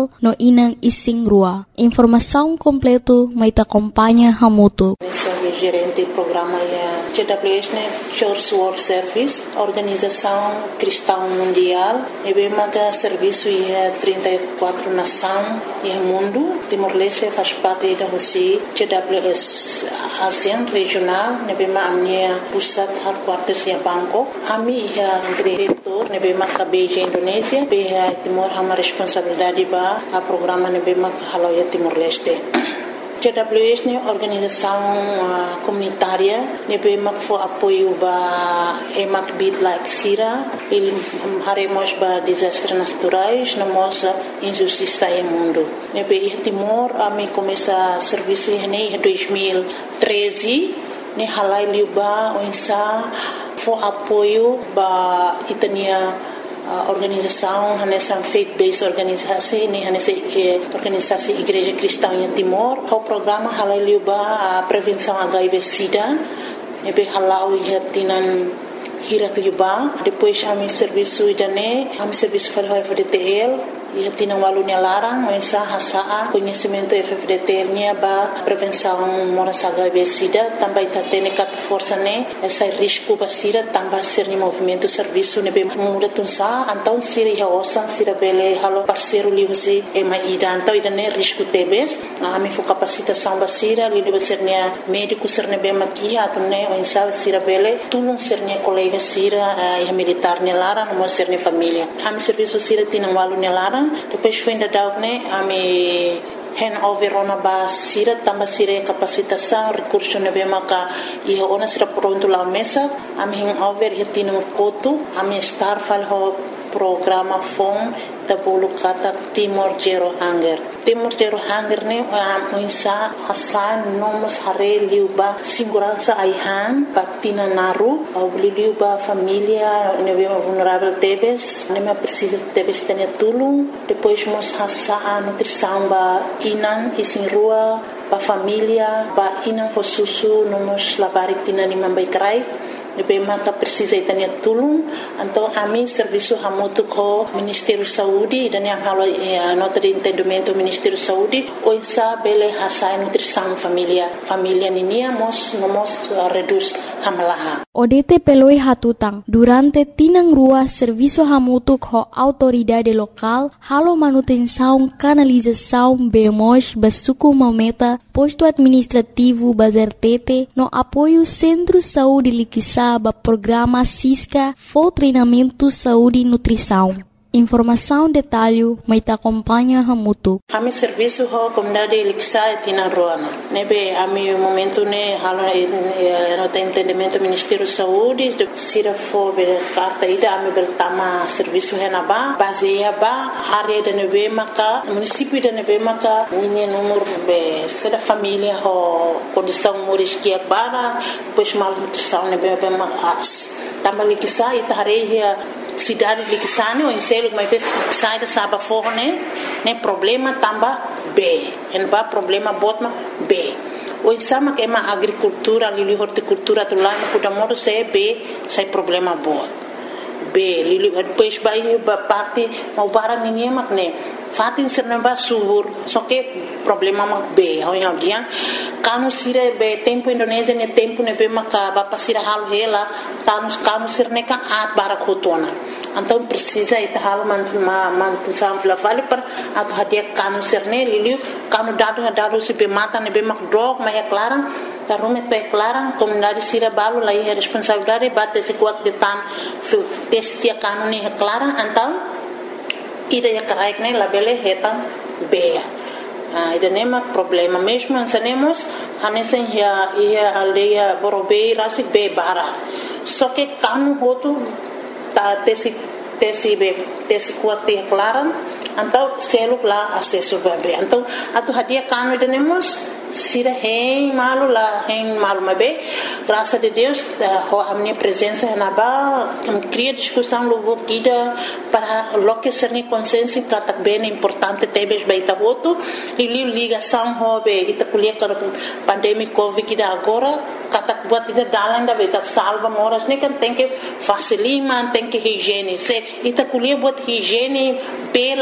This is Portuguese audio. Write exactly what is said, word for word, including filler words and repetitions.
lokal no inang ising rua. Informação completo may ta acompanha Hamutu. Gerente do programa é C W S, né? Church World Service, Organização Cristã Mundial. E bem, mas serviço é trinta e quatro nações e mundo. Timor-Leste faz parte da Rússia. C W S ASEAN regional. E bem, mas a minha pusat headquarters é Bangkok. A minha é diretor. E bem, mas a Beijing Indonésia. Bem, Timor tem uma responsabilidade para o programa. E bem, mas a é Timor-Leste. C W S é organização uh, comunitária, nebe mak fo apoio ba emak bit like sira, ele haremos ba desastres naturais, namos injustiça no mundo. Nebe Timor a me começa serviço em dois mil e treze, ne halai liuba onsa fo apoio ba itania a organização nessa faith-based organização nem nessa organização Igreja Cristã em Timor o programa halaliuba a prevenção H I V/SIDA nebe halau ia tinan hirat liuba depois a mi serviço idane a mi serviço para o F D T L ia tinan walunya larang mensa hasa conhecimento F D T L nya ba prevenção moras H I V/SIDA também tá tendo cat força né essa risco basira também ser ni movimento serviço nebe muda tunsa então sira ia osan sira bele halo parceiro liusi e mai ida então ida né risco tebes a mi fo capacitação basira li deve ser né médico ser nebe makia tu né mensa sira bele tulung ser né colega sira ia militar né larang mo ser né família a mi serviço sira tinan walunya larang depois foi ainda dar né a me handover ona ba sira tamba sira capacitação recurso na bem maka e ona sira pronto lá mesa a me handover e tino koto a me estar fal ho programa fom da bolo kata Timor Zero Hunger Timor Zero Hunger ne a insa hasan nomos hare liuba segurança aihan patina naru au liuba família ne bem vulnerável tebes ne me precisa tebes ter tulung depois mos hasa a nutrição ba inan isin rua ba família ba inan fo susu nomos labarik tina ni mambai krai Nebe maka precisa itania tulung então a mim serviço hamutu ko Ministério Saúde dan yang halo eh, nota de entendimento Ministério Saúde o insa bele hasa nutrição família família ninia mos nomos uh, reduz hamalaha O D T peloi hatutang durante tinang rua serviço hamutu ko autoridade local halo manutenção canalização bemos basuku mameta posto administrativo bazertete no apoio Centro Saúde Liquisa ba programa Cisca for treinamento saúde e nutrição. Informação detalhe mai ta acompanha Hamutu. A mi serviço ho comunidade Lixa tina roana. Nebe a mi momento ne halo no tem entendimento Ministério Saúde de sira fo be carta ida a mi beltama serviço henaba baseia ba área de nebe maka município de nebe maka ninha número be sira família ho condição moris que bara depois mal nutrição nebe be mas tamba Lixa itareia cidade de Liquisane ou em selo mas sai da saba forne nem problema tamba B en ba problema botma B o insama que é uma agricultura ali horticultura do lá no cuidado se B sai problema bot B li depois vai ba parte mau barang ninguém mak ne fatin sernamba subur só que problema mak B ho yang dia kanu sire be tempo Indonesia ne tempo ne be maka ba pasira hal hela tanus kanu sirne kan at barak hotona então precisa ita hal man ma man sam fla vale per atu hadia kanu sirne liliu kanu dadu dadu se be mata ne be mak drog ma é clara ta rume te clara comunidade sira balu lai é responsabilidade bate se kuat de tan testia kanu ni é clara então ida ya karaik ne labele hetan be ah ida nema problema mesmo ansanemos hanesen ya ia aldeia borobei rasi be bara só que kanu hotu ta tesi tesi be tesi kuat te clara então selo lá acesso bebê então atu hadia kanu ida nemos sira hein malu la hein malu mabe graças a Deus ho a minha presença na ba cria discussão logo kida para lo que ser ni consciência que bem importante tebes baita voto e ligação ho be ita kuliah para pandemia covid kida agora kata buat ita dalan da beta salva moras ne kan tem que facilima tem que higiene se ita kuliah buat higiene be